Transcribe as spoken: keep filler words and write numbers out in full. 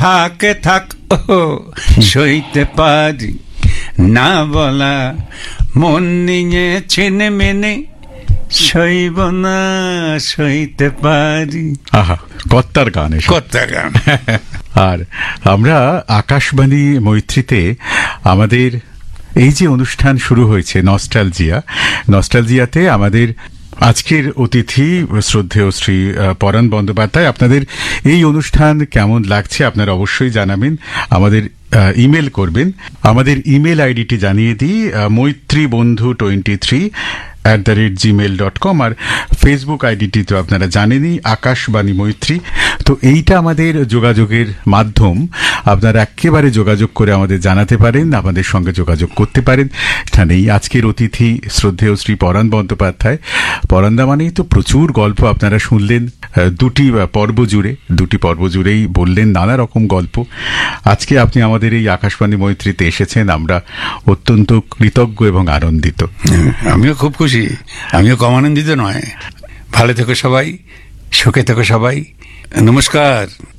থাকে থাক ও সইতে পারি না বলা, মন নিয়ে ছেনে মেনে সইব না সইতে পারি। আহা, কত্তার গান, কত্তার গান। আর আমরা আকাশবাণী মৈত্রীতে আমাদের এই যে অনুষ্ঠান শুরু হয়েছে নস্টালজিয়া, নস্টালজিয়াতে আমাদের আজকের অতিথি শ্রদ্ধেয় শ্রী পরাণ বন্দ্যোপাধ্যায়। আপনাদের এই অনুষ্ঠান কেমন লাগছে আপনারা অবশ্যই জানাবেন, আমাদের ইমেল করবেন। আমাদের ইমেল আইডিটি জানিয়ে দিই, মৈত্রী বন্ধু twenty three at the rate Gmail dot com. R Facebook আইডিটি তো আপনারা জানেনই, আকাশবাণী মৈত্রী। তো এইটা আমাদের যোগাযোগের মাধ্যম, আপনারা একেবারে যোগাযোগ করে আমাদের জানাতে পারেন, আমাদের সঙ্গে যোগাযোগ করতে পারেন। এখানেই আজকের অতিথি শ্রদ্ধেয় শ্রী পরাণ বন্দ্যোপাধ্যায়। পরাণদা মানেই তো প্রচুর গল্প আপনারা শুনলেন দুটি পর্ব জুড়ে, দুটি পর্ব জুড়েই বললেন নানা রকম গল্প। আজকে আপনি আমাদের এই আকাশবাণী মৈত্রীতে এসেছেন, আমরা অত্যন্ত কৃতজ্ঞ এবং আনন্দিত। আমিও খুব খুশি, আমিও কম আনন্দিত নয়। ভালো থেকো সবাই, সুখে থেকো সবাই, নমস্কার।